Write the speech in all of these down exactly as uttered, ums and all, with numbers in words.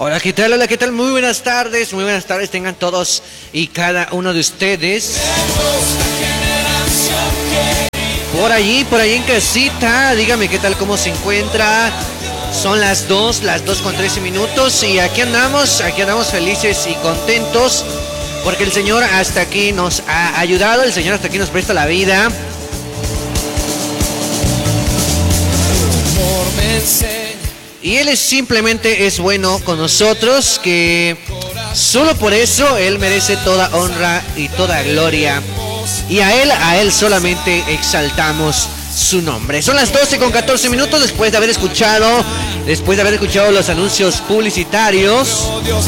Hola, ¿qué tal? Hola, ¿qué tal? Muy buenas tardes, muy buenas tardes tengan todos y cada uno de ustedes. Por allí, por allí en casita, dígame qué tal, cómo se encuentra. Son las dos, las dos con trece minutos y aquí andamos, aquí andamos felices y contentos porque el Señor hasta aquí nos ha ayudado, el Señor hasta aquí nos presta la vida. Y Él es, simplemente es bueno con nosotros, que solo por eso Él merece toda honra y toda gloria. Y a Él, a Él solamente exaltamos su nombre. Son las doce con catorce minutos después de haber escuchado, después de haber escuchado los anuncios publicitarios.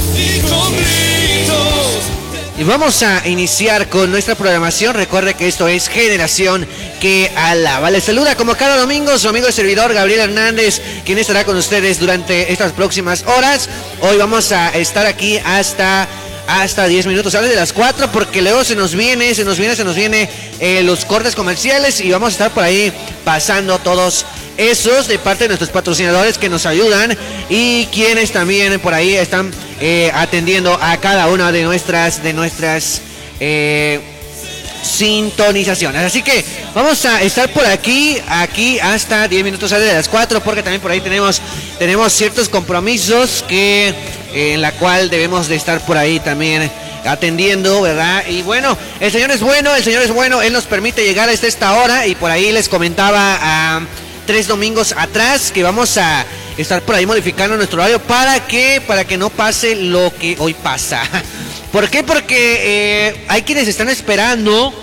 Y vamos a iniciar con nuestra programación. Recuerde que esto es Generación que Alaba. Les saluda como cada domingo su amigo y servidor Gabriel Hernández, quien estará con ustedes durante estas próximas horas. Hoy vamos a estar aquí hasta hasta diez minutos antes de las cuatro, porque luego se nos viene, se nos viene, se nos viene eh, los cortes comerciales y vamos a estar por ahí pasando todos esos de parte de nuestros patrocinadores que nos ayudan y quienes también por ahí están eh, atendiendo a cada una de nuestras de nuestras eh, sintonizaciones. Así que vamos a estar por aquí, aquí hasta diez minutos antes de las cuatro, porque también por ahí tenemos, tenemos ciertos compromisos que eh, en la cual debemos de estar por ahí también atendiendo, ¿verdad? Y bueno, el Señor es bueno, el Señor es bueno, Él nos permite llegar hasta esta hora y por ahí les comentaba a tres domingos atrás que vamos a estar por ahí modificando nuestro horario para que para que no pase lo que hoy pasa. ¿Por qué? Porque eh, hay quienes están esperando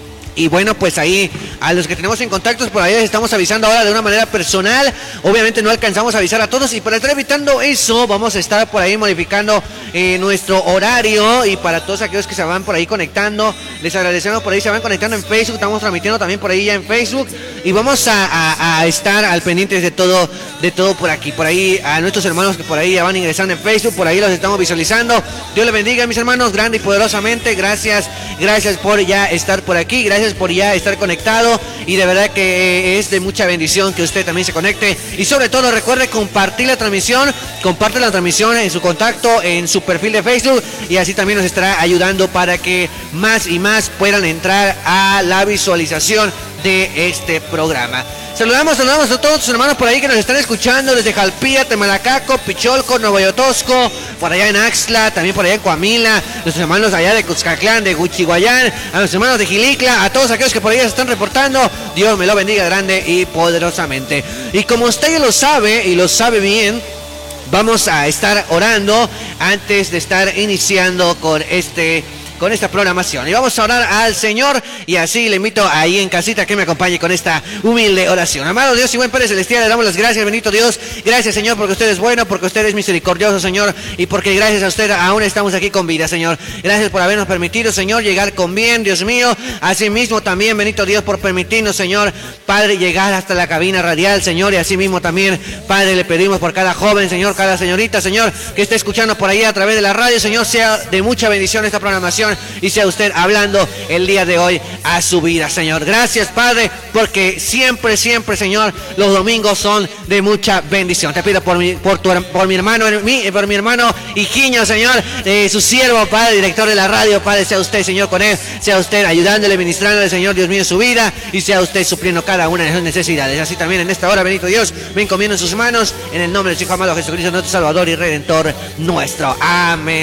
y bueno, pues ahí a los que tenemos en contactos por ahí les estamos avisando ahora de una manera personal. Obviamente no alcanzamos a avisar a todos y para estar evitando eso vamos a estar por ahí modificando eh, nuestro horario. Y para todos aquellos que se van por ahí conectando, les agradecemos por ahí, se van conectando en Facebook, estamos transmitiendo también por ahí ya en Facebook y vamos a, a, a estar al pendientes de todo, de todo por aquí, por ahí a nuestros hermanos que por ahí ya van ingresando en Facebook, por ahí los estamos visualizando. Dios les bendiga, mis hermanos, grande y poderosamente. Gracias, gracias por ya estar por aquí, gracias por ya estar conectado y de verdad que es de mucha bendición que usted también se conecte y sobre todo recuerde compartir la transmisión, comparte la transmisión en su contacto, en su perfil de Facebook y así también nos estará ayudando para que más y más puedan entrar a la visualización de este programa. Saludamos, saludamos a todos sus hermanos por ahí que nos están escuchando desde Jalpilla, Temalacaco, Picholco, Nuevo Yotosco, por allá en Axtla, también por allá en Coamila, nuestros hermanos allá de Cuscatlán, de Huichihuayán, a los hermanos de Jilicla, a todos aquellos que por ahí se están reportando. Dios me lo bendiga grande y poderosamente. Y como usted ya lo sabe y lo sabe bien, vamos a estar orando antes de estar iniciando con este con esta programación. Y vamos a orar al Señor y así le invito ahí en casita que me acompañe con esta humilde oración. Amado Dios y buen Padre Celestial, le damos las gracias, bendito Dios. Gracias, Señor, porque usted es bueno, porque usted es misericordioso, Señor, y porque gracias a usted aún estamos aquí con vida, Señor. Gracias por habernos permitido, Señor, llegar con bien, Dios mío. Asimismo también, bendito Dios, por permitirnos, Señor, Padre, llegar hasta la cabina radial, Señor, y asimismo también, Padre, le pedimos por cada joven, Señor, cada señorita, Señor, que esté escuchando por ahí a través de la radio, Señor, sea de mucha bendición esta programación y sea usted hablando el día de hoy a su vida, Señor. Gracias, Padre, porque siempre, siempre, Señor, los domingos son de mucha bendición. Te pido por mi, por tu, por mi hermano, mi, por mi hermano Hijiño, Señor, eh, su siervo, Padre, director de la radio, Padre, sea usted, Señor, con él, sea usted ayudándole, ministrándole, Señor, Dios mío, su vida y sea usted supliendo cada una de sus necesidades. Así también en esta hora, bendito Dios, me encomiendo en sus manos, en el nombre de su Hijo amado Jesucristo, nuestro Salvador y Redentor nuestro. Amén.